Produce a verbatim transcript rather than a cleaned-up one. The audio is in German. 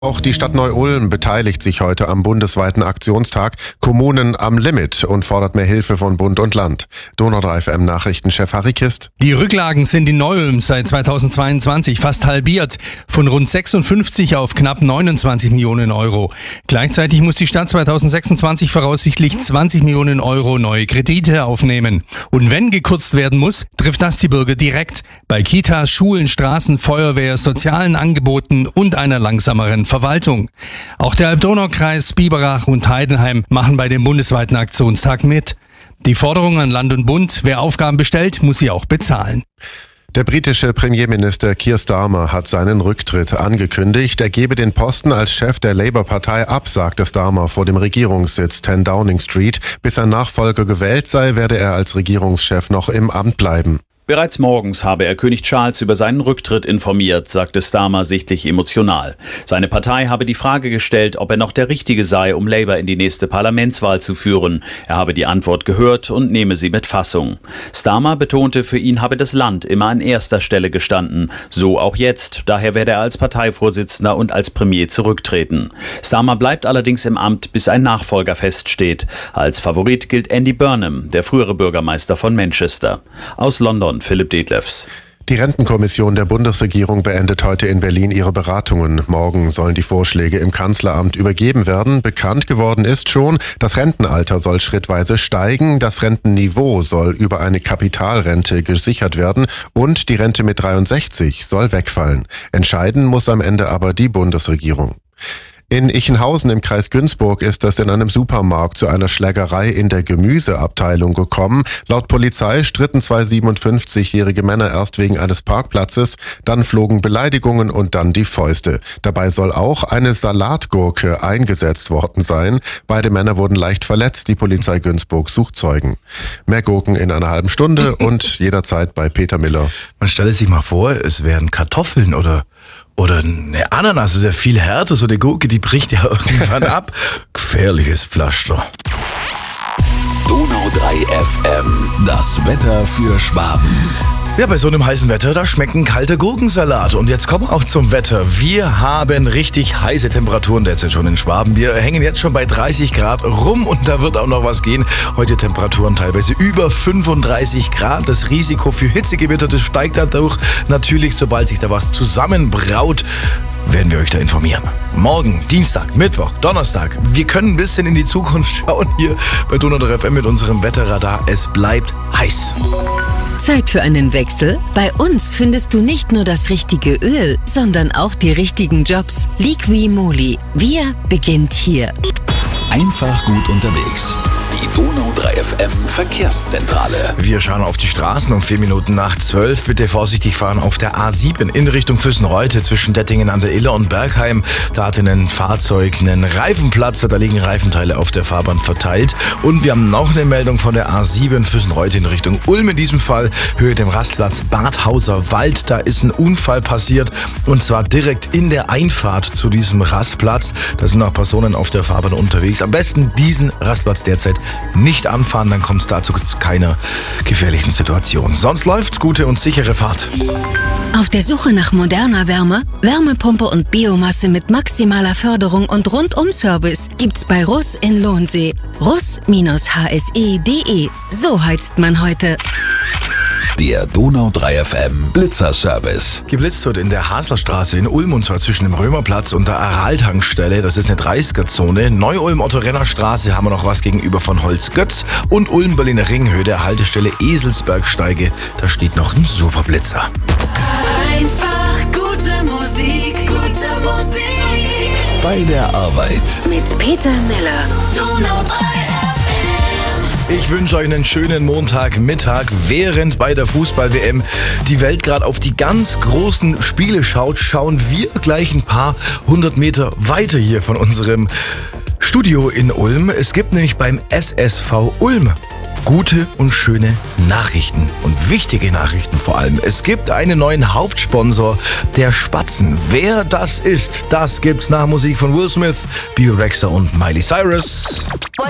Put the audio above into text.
Auch die Stadt Neu-Ulm beteiligt sich heute am bundesweiten Aktionstag Kommunen am Limit und fordert mehr Hilfe von Bund und Land. Donau drei F M Nachrichtenchef Harry Kist. Die Rücklagen sind in Neu-Ulm seit zweitausendzweiundzwanzig fast halbiert, von rund sechsundfünfzig auf knapp neunundzwanzig Millionen Euro. Gleichzeitig muss die Stadt zweitausendsechsundzwanzig voraussichtlich zwanzig Millionen Euro neue Kredite aufnehmen. Und wenn gekürzt werden muss, trifft das die Bürger direkt. Bei Kitas, Schulen, Straßen, Feuerwehr, sozialen Angeboten und einer langsameren Verwaltung. Auch der Alb-Donau-Kreis, Biberach und Heidenheim machen bei dem bundesweiten Aktionstag mit. Die Forderung an Land und Bund, wer Aufgaben bestellt, muss sie auch bezahlen. Der britische Premierminister Keir Starmer hat seinen Rücktritt angekündigt. Er gebe den Posten als Chef der Labour-Partei ab, sagte Starmer vor dem Regierungssitz zehn Downing Street. Bis sein Nachfolger gewählt sei, werde er als Regierungschef noch im Amt bleiben. Bereits morgens habe er König Charles über seinen Rücktritt informiert, sagte Starmer sichtlich emotional. Seine Partei habe die Frage gestellt, ob er noch der Richtige sei, um Labour in die nächste Parlamentswahl zu führen. Er habe die Antwort gehört und nehme sie mit Fassung. Starmer betonte, für ihn habe das Land immer an erster Stelle gestanden. So auch jetzt. Daher werde er als Parteivorsitzender und als Premier zurücktreten. Starmer bleibt allerdings im Amt, bis ein Nachfolger feststeht. Als Favorit gilt Andy Burnham, der frühere Bürgermeister von Manchester. Aus London Philipp Detlefs. Die Rentenkommission der Bundesregierung beendet heute in Berlin ihre Beratungen. Morgen sollen die Vorschläge im Kanzleramt übergeben werden. Bekannt geworden ist schon, das Rentenalter soll schrittweise steigen, das Rentenniveau soll über eine Kapitalrente gesichert werden und die Rente mit dreiundsechzig soll wegfallen. Entscheiden muss am Ende aber die Bundesregierung. In Ichenhausen im Kreis Günzburg ist es in einem Supermarkt zu einer Schlägerei in der Gemüseabteilung gekommen. Laut Polizei stritten zwei siebenundfünfzigjährige Männer erst wegen eines Parkplatzes, dann flogen Beleidigungen und dann die Fäuste. Dabei soll auch eine Salatgurke eingesetzt worden sein. Beide Männer wurden leicht verletzt. Die Polizei Günzburg sucht Zeugen. Mehr Gurken in einer halben Stunde und jederzeit bei Peter Miller. Man stelle sich mal vor, es wären Kartoffeln oder Oder eine Ananas, ist ja viel härter, so eine Gurke, die bricht ja irgendwann ab. Gefährliches Pflaster. Donau drei F M, das Wetter für Schwaben. Ja, bei so einem heißen Wetter, da schmeckt ein kalter Gurkensalat. Und jetzt kommen wir auch zum Wetter. Wir haben richtig heiße Temperaturen derzeit schon in Schwaben. Wir hängen jetzt schon bei dreißig Grad rum und da wird auch noch was gehen. Heute Temperaturen teilweise über fünfunddreißig Grad. Das Risiko für Hitzegewitter, das steigt dadurch natürlich, sobald sich da was zusammenbraut, werden wir euch da informieren. Morgen, Dienstag, Mittwoch, Donnerstag. Wir können ein bisschen in die Zukunft schauen hier bei Donau drei F M mit unserem Wetterradar. Es bleibt heiß. Zeit für einen Wechsel? Bei uns findest du nicht nur das richtige Öl, sondern auch die richtigen Jobs. Liqui-Moly. Wir beginnt hier. Einfach gut unterwegs. Die Donau drei F M Verkehrszentrale. Wir schauen auf die Straßen um vier Minuten nach zwölf. Bitte vorsichtig fahren auf der A sieben in Richtung Füssen-Reute zwischen Dettingen an der Iller und Bergheim. Da hat ein Fahrzeug einen Reifenplatz, da liegen Reifenteile auf der Fahrbahn verteilt. Und wir haben noch eine Meldung von der A sieben Füssen-Reute in Richtung Ulm. In diesem Fall Höhe dem Rastplatz Badhauser Wald. Da ist ein Unfall passiert und zwar direkt in der Einfahrt zu diesem Rastplatz. Da sind auch Personen auf der Fahrbahn unterwegs. Am besten diesen Rastplatz derzeit nicht anfahren, dann kommt es dazu zu keiner gefährlichen Situation. Sonst läuft's, gute und sichere Fahrt. Auf der Suche nach moderner Wärme, Wärmepumpe und Biomasse mit maximaler Förderung und Rundum-Service gibt's bei Russ in Lohnsee. russ H S E punkt de. So heizt man heute. Der Donau drei F M Blitzer-Service. Geblitzt wird in der Haslerstraße in Ulm und zwar zwischen dem Römerplatz und der Aral-Tankstelle. Das ist eine dreißiger-Zone. Neu-Ulm-Otto-Renner-Straße haben wir noch was gegenüber von Holzgötz. Und Ulm-Berliner Ringhöhe der Haltestelle Eselsbergsteige. Da steht noch ein Superblitzer. Einfach gute Musik, gute Musik. Bei der Arbeit. Mit Peter Miller. Donau drei F M. Ich wünsche euch einen schönen Montagmittag, während bei der Fußball-W M die Welt gerade auf die ganz großen Spiele schaut, schauen wir gleich ein paar hundert Meter weiter hier von unserem Studio in Ulm. Es gibt nämlich beim S S V Ulm gute und schöne Nachrichten und wichtige Nachrichten vor allem. Es gibt einen neuen Hauptsponsor der Spatzen. Wer das ist, das gibt's nach Musik von Will Smith, Bebe Rexha und Miley Cyrus.